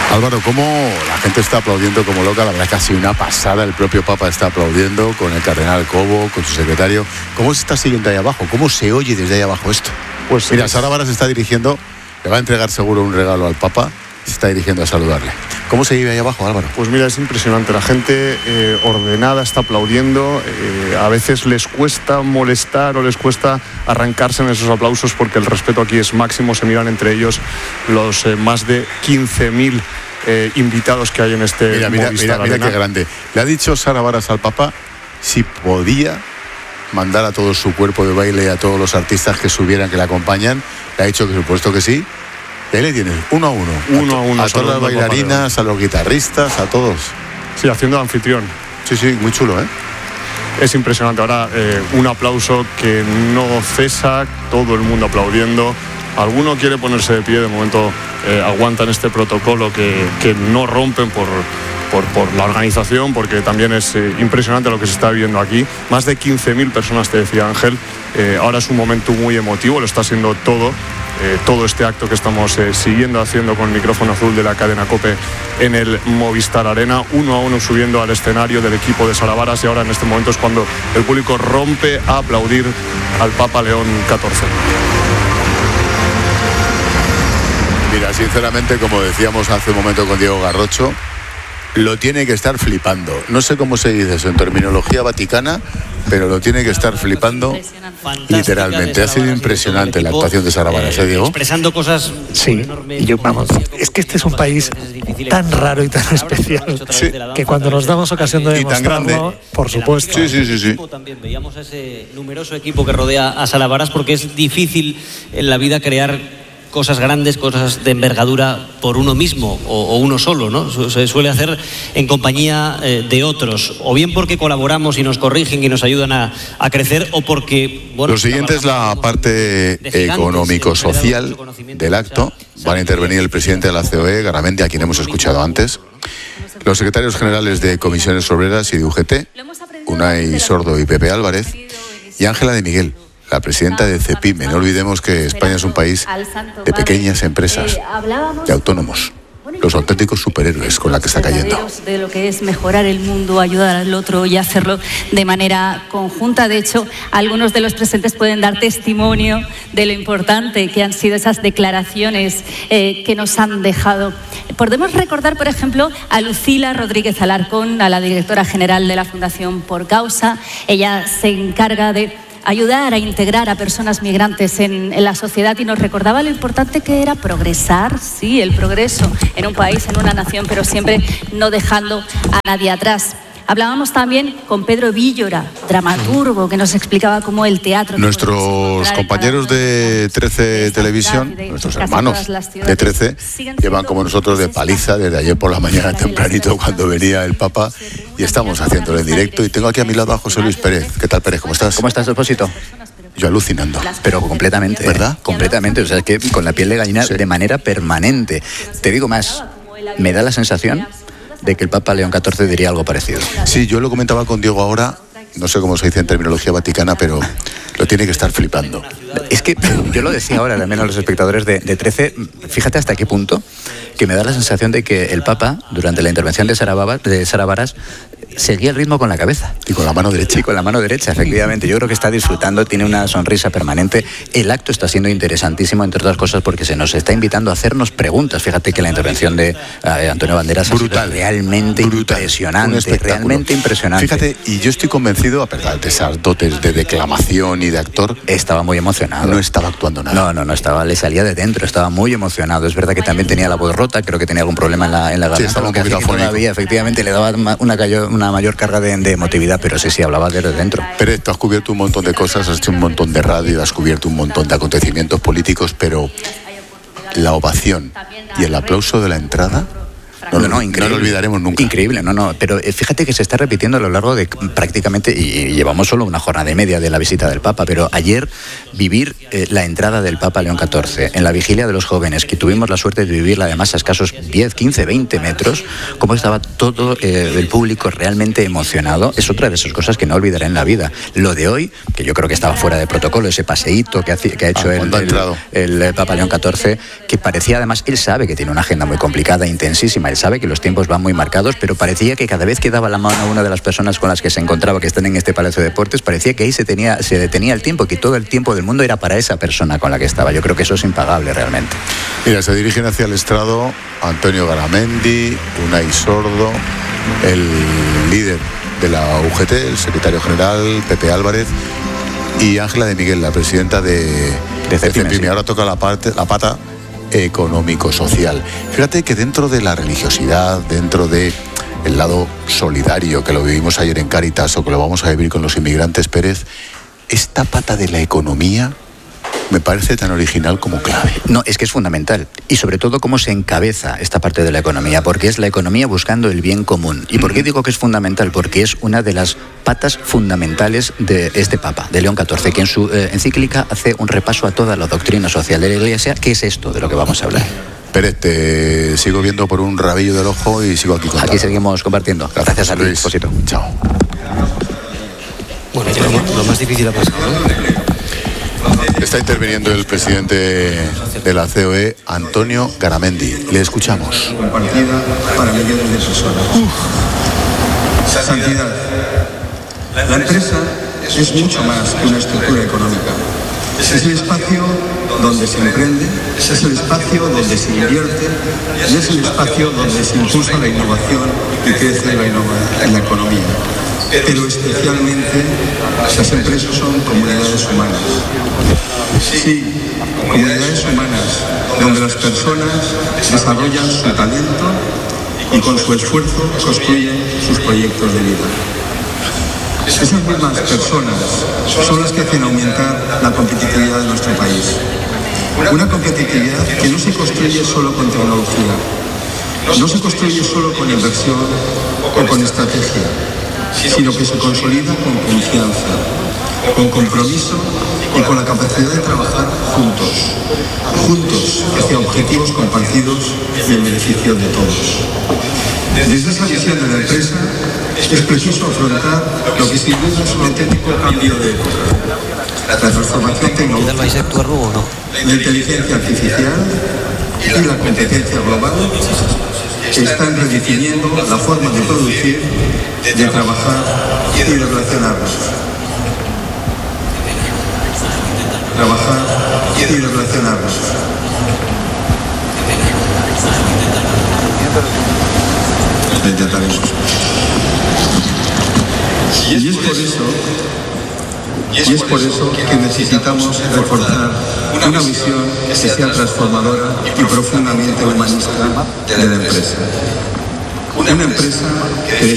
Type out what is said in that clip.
Álvaro, ¿cómo la gente está aplaudiendo como loca? La verdad es que ha sido una pasada. El propio Papa está aplaudiendo con el cardenal Cobo, con su secretario. ¿Cómo se está siguiendo ahí abajo? ¿Cómo se oye desde ahí abajo esto? Pues mira, Sara Varas se está dirigiendo, le va a entregar seguro un regalo al Papa, se está dirigiendo a saludarle. ¿Cómo se vive ahí abajo, Álvaro? Pues mira, es impresionante. La gente ordenada está aplaudiendo. A veces les cuesta molestar o les cuesta arrancarse en esos aplausos porque el respeto aquí es máximo. Se miran entre ellos los más de 15.000 invitados que hay en este Movistar Arena. Mira qué grande. Le ha dicho Sara Varas al Papa si podía mandar a todo su cuerpo de baile y a todos los artistas que subieran, que le acompañan. Le ha dicho que supuesto que sí. Y ahí le tienes, uno a uno. A todas las bailarinas, a los guitarristas, a todos. Sí, haciendo de anfitrión. Sí, muy chulo, ¿eh? Es impresionante. Ahora un aplauso que no cesa, todo el mundo aplaudiendo. Alguno quiere ponerse de pie, de momento aguantan este protocolo que no rompen por la organización, porque también es impresionante lo que se está viendo aquí. Más de 15.000 personas, te decía Ángel. Ahora es un momento muy emotivo, lo está siendo todo este acto que estamos siguiendo haciendo con el micrófono azul de la cadena COPE en el Movistar Arena, uno a uno subiendo al escenario del equipo de Sara Varas, y ahora en este momento es cuando el público rompe a aplaudir al Papa León XIV. Mira, sinceramente, como decíamos hace un momento con Diego Garrocho, lo tiene que estar flipando. No sé cómo se dice eso en terminología vaticana, pero lo tiene que estar flipando literalmente. Ha sido impresionante la actuación de Sara Varas, Diego. Expresando cosas. Sí, es que este es un país tan raro y tan especial, sí, que cuando nos damos ocasión de demostrarlo, por supuesto. Sí. También veíamos a ese numeroso equipo que rodea a Sara Varas, porque es difícil en la vida crear cosas grandes, cosas de envergadura por uno mismo o uno solo, ¿no? Se suele hacer en compañía de otros, o bien porque colaboramos y nos corrigen y nos ayudan a crecer, o porque... Lo siguiente es la parte económico-social del acto. Van a intervenir el presidente de la COE, Garamendi, a quien hemos escuchado antes, los secretarios generales de Comisiones Obreras y de UGT, Unai Sordo y Pepe Álvarez, y Ángela de Miguel, la presidenta de CEPIME. No olvidemos que España es un país de pequeñas empresas, de autónomos, los auténticos superhéroes con la que está cayendo. De lo que es mejorar el mundo, ayudar al otro y hacerlo de manera conjunta. De hecho, algunos de los presentes pueden dar testimonio de lo importante que han sido esas declaraciones que nos han dejado. Podemos recordar, por ejemplo, a Lucila Rodríguez Alarcón, a la directora general de la Fundación Por Causa. Ella se encarga de ayudar a integrar a personas migrantes en la sociedad, y nos recordaba lo importante que era progresar, sí, el progreso en un país, en una nación, pero siempre no dejando a nadie atrás. Hablábamos también con Pedro Víllora, dramaturgo, que nos explicaba cómo el teatro... Nuestros compañeros de 13 Televisión, nuestros hermanos de 13, llevan como nosotros de paliza desde ayer por la mañana tempranito cuando venía el Papa, y estamos haciéndolo en directo. Y tengo aquí a mi lado a José Luis Pérez. ¿Qué tal, Pérez? ¿Cómo estás? ¿Cómo estás, Expósito? Yo alucinando. Pero completamente. ¿Verdad? Completamente. O sea, es que con la piel de gallina, sí, de manera permanente. Te digo más, me da la sensación de que el Papa León XIV diría algo parecido. Sí, yo lo comentaba con Diego ahora, no sé cómo se dice en terminología vaticana, pero lo tiene que estar flipando. Es que yo lo decía ahora también a los espectadores de 13, fíjate hasta qué punto que me da la sensación de que el Papa, durante la intervención de Sara Varas, seguía el ritmo con la cabeza. Y con la mano derecha. Y con la mano derecha, efectivamente. Yo creo que está disfrutando, tiene una sonrisa permanente. El acto está siendo interesantísimo, entre otras cosas, porque se nos está invitando a hacernos preguntas. Fíjate que la intervención de Antonio Banderas brutal, ha sido realmente impresionante. Realmente impresionante. Fíjate, y yo estoy convencido, a pesar de esas dotes de declamación y de actor, estaba muy emocionado. No estaba actuando nada. No estaba, le salía de dentro, estaba muy emocionado. Es verdad que también tenía la voz rota, creo que tenía algún problema en la garganta. Sí, estaba un poquito afónico. Todavía, efectivamente, le daba una mayor carga de emotividad, pero sí, hablaba desde dentro. Pérez, tú has cubierto un montón de cosas, has hecho un montón de radio, has cubierto un montón de acontecimientos políticos, pero la ovación y el aplauso de la entrada No lo olvidaremos nunca. Increíble, pero fíjate que se está repitiendo a lo largo de prácticamente, y llevamos solo una jornada y media de la visita del Papa, pero ayer vivir la entrada del Papa León XIV en la vigilia de los jóvenes, que tuvimos la suerte de vivirla además a escasos 10, 15, 20 metros, cómo estaba todo el público realmente emocionado, es otra de esas cosas que no olvidaré en la vida. Lo de hoy, que yo creo que estaba fuera de protocolo, ese paseíto que ha hecho el Papa León XIV, que parecía además, él sabe que tiene una agenda muy complicada, intensísima, él sabe que los tiempos van muy marcados, pero parecía que cada vez que daba la mano a una de las personas con las que se encontraba, que están en este Palacio de Deportes, parecía que ahí se detenía el tiempo, que todo el tiempo del mundo era para esa persona con la que estaba. Yo creo que eso es impagable realmente. Mira, se dirigen hacia el estrado Antonio Garamendi, Unai Sordo, el líder de la UGT, el secretario general, Pepe Álvarez, y Ángela de Miguel, la presidenta de CEPIME. Ahora toca la pata económico-social. Fíjate que dentro de la religiosidad, dentro de el lado solidario, que lo vivimos ayer en Cáritas o que lo vamos a vivir con los inmigrantes, Pérez, esta pata de la economía me parece tan original como clave. No, es que es fundamental. Y sobre todo cómo se encabeza esta parte de la economía, porque es la economía buscando el bien común. ¿Y por qué digo que es fundamental? Porque es una de las patas fundamentales de este Papa, de León XIV, que en su encíclica hace un repaso a toda la doctrina social de la Iglesia, que es esto de lo que vamos a hablar. Pérez, te sigo viendo por un rabillo del ojo y sigo aquí contigo. Aquí seguimos compartiendo. Gracias a ti, Esposito. Chao. Bueno, lo más difícil ha pasado, ¿no? Está interviniendo el presidente de la COE, Antonio Garamendi. Le escuchamos. Compartida para millones de personas. Santidad. La empresa es mucho más que una estructura económica. Es el espacio donde se emprende, es el espacio donde se invierte y es el espacio donde se impulsa la innovación y crece la economía. Pero especialmente las empresas son comunidades humanas. Sí, comunidades humanas donde las personas desarrollan su talento y con su esfuerzo construyen sus proyectos de vida. Esas mismas personas son las que hacen aumentar la competitividad de nuestro país. Una competitividad que no se construye solo con tecnología, no se construye solo con inversión o con estrategia, sino que se consolida con confianza, con compromiso y con la capacidad de trabajar juntos hacia objetivos compartidos y en beneficio de todos. Desde esa visión de la empresa es preciso afrontar lo que sin duda es un auténtico cambio de época. La transformación tecnológica, la inteligencia artificial y la competencia global están redefiniendo la forma de producir, de trabajar y de relacionarnos. Trabajar y de relacionarnos. Lo intentaremos. Y es por eso que necesitamos reforzar una visión que sea transformadora y profundamente humanista de la empresa. Una empresa que